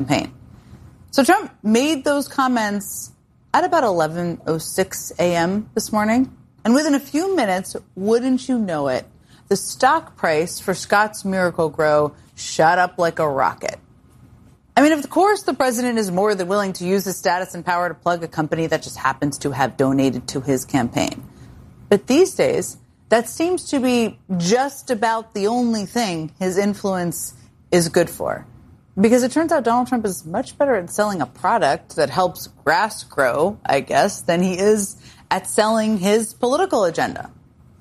campaign. So Trump made those comments at about 11:06 a.m. this morning. And within a few minutes, wouldn't you know it, the stock price for Scotts Miracle-Gro shot up like a rocket. I mean, of course, the president is more than willing to use his status and power to plug a company that just happens to have donated to his campaign. But these days, that seems to be just about the only thing his influence is good for. Because it turns out Donald Trump is much better at selling a product that helps grass grow, I guess, than he is at selling his political agenda.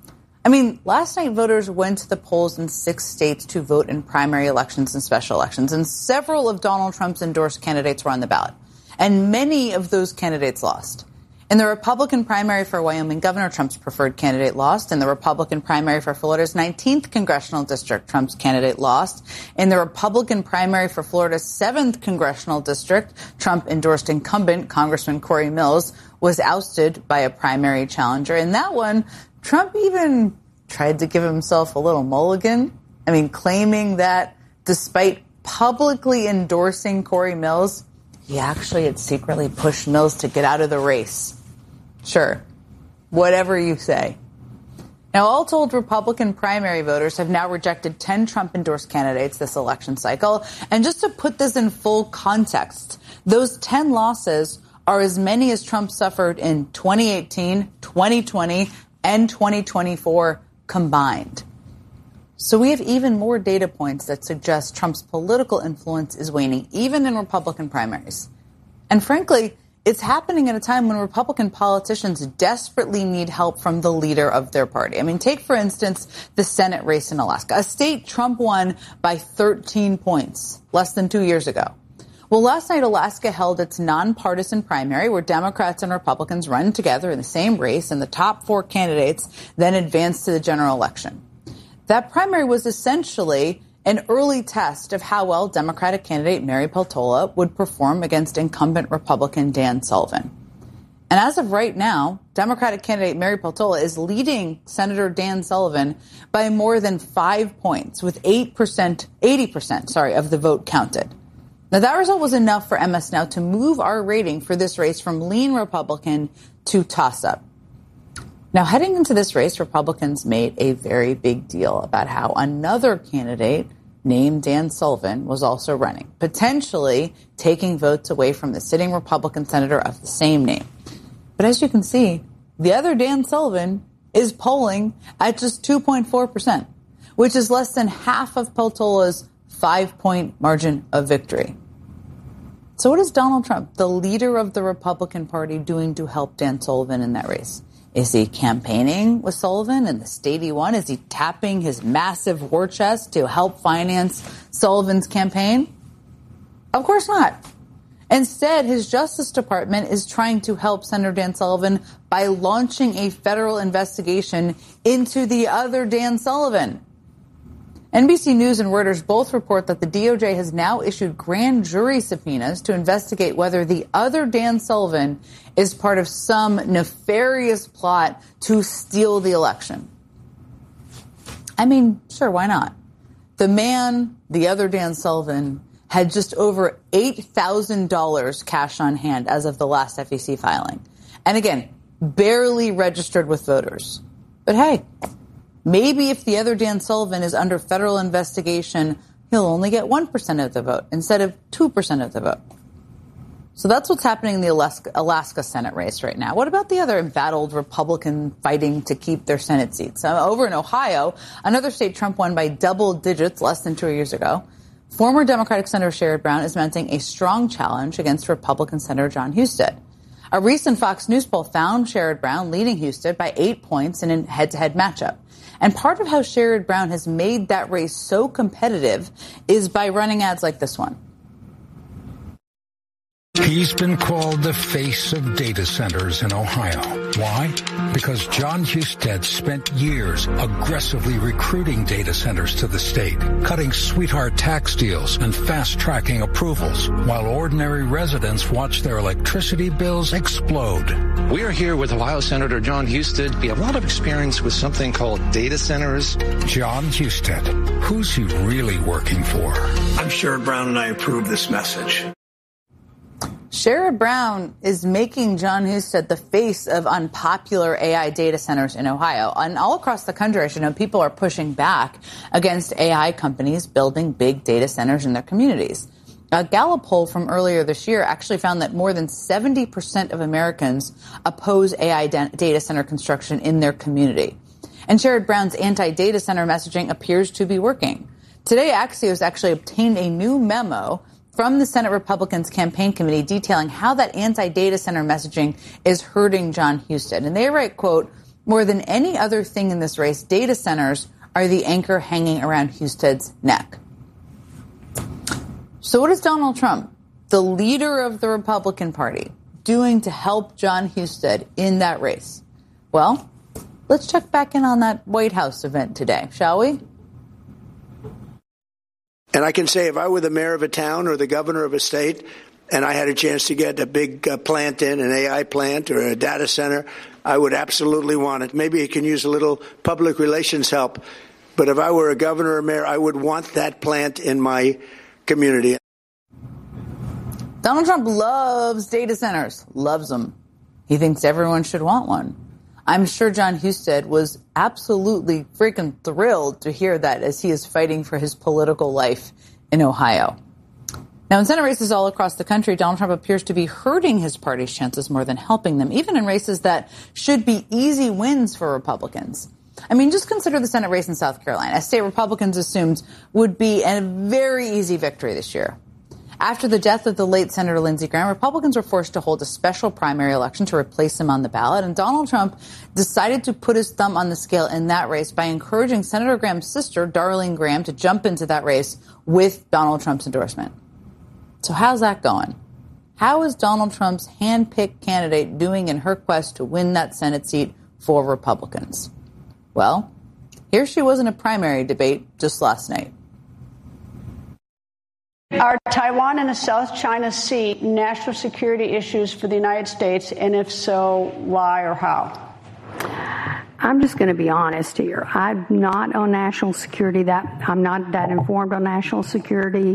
I mean, last night voters went to the polls in 6 states to vote in primary elections and special elections, and several of Donald Trump's endorsed candidates were on the ballot. And many of those candidates lost. In the Republican primary for Wyoming governor, Trump's preferred candidate lost. In the Republican primary for Florida's 19th congressional district, Trump's candidate lost. In the Republican primary for Florida's 7th congressional district, Trump-endorsed incumbent Congressman Corey Mills was ousted by a primary challenger. In that one, Trump even tried to give himself a little mulligan. I mean, claiming that despite publicly endorsing Corey Mills, he actually had secretly pushed Mills to get out of the race. Sure, whatever you say. Now, all told, Republican primary voters have now rejected 10 Trump-endorsed candidates this election cycle. And just to put this in full context, those 10 losses are as many as Trump suffered in 2018, 2020, and 2024 combined. So we have even more data points that suggest Trump's political influence is waning, even in Republican primaries. And frankly, it's happening at a time when Republican politicians desperately need help from the leader of their party. I mean, take, for instance, the Senate race in Alaska, a state Trump won by 13 points less than 2 years ago. Well, last night, Alaska held its nonpartisan primary where Democrats and Republicans run together in the same race, and the top 4 candidates then advanced to the general election. That primary was essentially an early test of how well Democratic candidate Mary Peltola would perform against incumbent Republican Dan Sullivan. And as of right now, Democratic candidate Mary Peltola is leading Senator Dan Sullivan by more than 5 points, with 80% of the vote counted. Now, that result was enough for MS Now to move our rating for this race from lean Republican to toss-up. Now, heading into this race, Republicans made a very big deal about how another candidate named Dan Sullivan was also running, potentially taking votes away from the sitting Republican senator of the same name. But as you can see, the other Dan Sullivan is polling at just 2.4%, which is less than half of Peltola's 5-point margin of victory. So what is Donald Trump, the leader of the Republican Party, doing to help Dan Sullivan in that race? Is he campaigning with Sullivan in the state he won? Is he tapping his massive war chest to help finance Sullivan's campaign? Of course not. Instead, his Justice Department is trying to help Senator Dan Sullivan by launching a federal investigation into the other Dan Sullivan. NBC News and Reuters both report that the DOJ has now issued grand jury subpoenas to investigate whether the other Dan Sullivan is part of some nefarious plot to steal the election. I mean, sure, why not? The man, the other Dan Sullivan, had just over $8,000 cash on hand as of the last FEC filing. And again, barely registered with voters. But hey, maybe if the other Dan Sullivan is under federal investigation, he'll only get 1% of the vote instead of 2% of the vote. So that's what's happening in the Alaska Senate race right now. What about the other embattled Republican fighting to keep their Senate seats? Over in Ohio, another state Trump won by double digits less than 2 years ago, former Democratic Senator Sherrod Brown is mounting a strong challenge against Republican Senator Jon Husted. A recent Fox News poll found Sherrod Brown leading Husted by 8 points in a head-to-head matchup. And part of how Sherrod Brown has made that race so competitive is by running ads like this one. He's been called the face of data centers in Ohio. Why? Because Jon Husted spent years aggressively recruiting data centers to the state, cutting sweetheart tax deals and fast-tracking approvals, while ordinary residents watch their electricity bills explode. We are here with Ohio Senator Jon Husted. We have a lot of experience with something called data centers. Jon Husted. Who's he really working for? I'm Sherrod Brown, and I approve this message. Sherrod Brown is making Jon Husted the face of unpopular AI data centers in Ohio. And all across the country, I should know, people are pushing back against AI companies building big data centers in their communities. A Gallup poll from earlier this year actually found that more than 70% of Americans oppose AI data center construction in their community. And Sherrod Brown's anti-data center messaging appears to be working. Today, Axios actually obtained a new memo from the Senate Republicans campaign committee detailing how that anti-data center messaging is hurting Jon Husted. And they write, quote, more than any other thing in this race, data centers are the anchor hanging around Husted's neck. So what is Donald Trump, the leader of the Republican Party, doing to help Jon Husted in that race? Well, let's check back in on that White House event today, shall we? And I can say if I were the mayor of a town or the governor of a state and I had a chance to get a big plant in, an AI plant or a data center, I would absolutely want it. Maybe it can use a little public relations help. But if I were a governor or mayor, I would want that plant in my community. Donald Trump loves data centers, loves them. He thinks everyone should want one. I'm sure Jon Husted was absolutely freaking thrilled to hear that as he is fighting for his political life in Ohio. Now, in Senate races all across the country, Donald Trump appears to be hurting his party's chances more than helping them, even in races that should be easy wins for Republicans. I mean, just consider the Senate race in South Carolina, a state Republicans assumed would be a very easy victory this year. After the death of the late Senator Lindsey Graham, Republicans were forced to hold a special primary election to replace him on the ballot. And Donald Trump decided to put his thumb on the scale in that race by encouraging Senator Graham's sister, Darlene Graham, to jump into that race with Donald Trump's endorsement. So how's that going? How is Donald Trump's hand-picked candidate doing in her quest to win that Senate seat for Republicans? Well, here she was in a primary debate just last night. Are Taiwan and the South China Sea national security issues for the United States? And if so, why or how? I'm just going to be honest here. I'm not on national security. I'm not that informed on national security.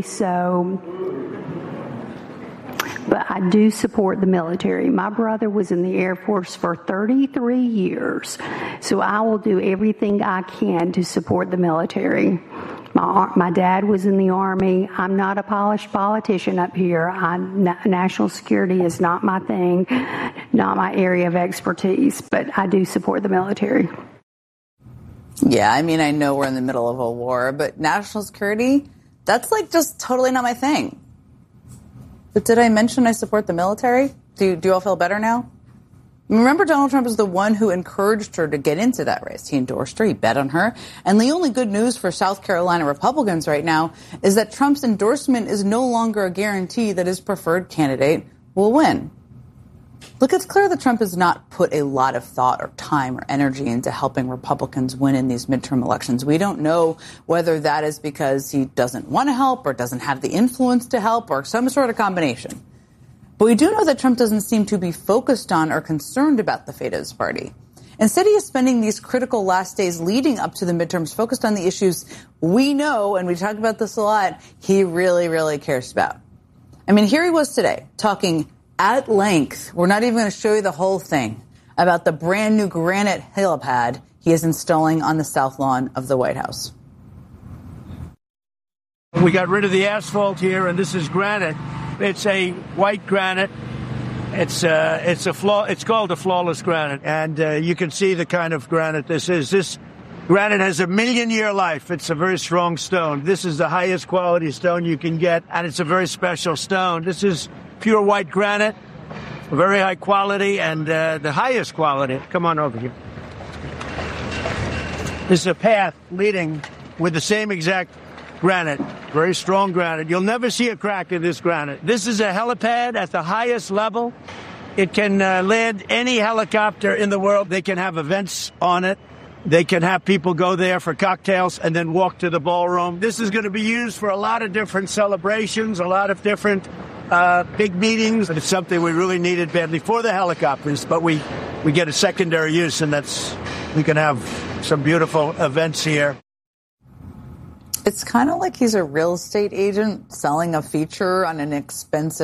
But I do support the military. My brother was in the Air Force for 33 years. So I will do everything I can to support the military. My dad was in the Army. I'm not a polished politician up here. National security is not my thing, not my area of expertise, but I do support the military. Yeah, I mean, I know we're in the middle of a war, but national security, that's like just totally not my thing. But did I mention I support the military? Do you all feel better now? Remember, Donald Trump is the one who encouraged her to get into that race. He endorsed her. He bet on her. And the only good news for South Carolina Republicans right now is that Trump's endorsement is no longer a guarantee that his preferred candidate will win. Look, it's clear that Trump has not put a lot of thought or time or energy into helping Republicans win in these midterm elections. We don't know whether that is because he doesn't want to help or doesn't have the influence to help or some sort of combination. But we do know that Trump doesn't seem to be focused on or concerned about the fate of his party. Instead, he is spending these critical last days leading up to the midterms focused on the issues we know, and we talk about this a lot, he really, really cares about. I mean, here he was today talking at length, we're not even going to show you the whole thing, about the brand new granite helipad he is installing on the south lawn of the White House. We got rid of the asphalt here, and this is granite. It's a white granite. It's called a flawless granite, and you can see the kind of granite this is. This granite has a 1,000,000-year life. It's a very strong stone. This is the highest quality stone you can get, and it's a very special stone. This is pure white granite, very high quality, and the highest quality. Come on over here. This is a path leading with the same exact granite, very strong granite. You'll never see a crack in this granite. This is a helipad at the highest level. It can land any helicopter in the world. They can have events on it. They can have people go there for cocktails and then walk to the ballroom. This is going to be used for a lot of different celebrations, a lot of different big meetings. It's something we really needed badly for the helicopters, but we get a secondary use, and we can have some beautiful events here. It's kind of like he's a real estate agent selling a feature on an expensive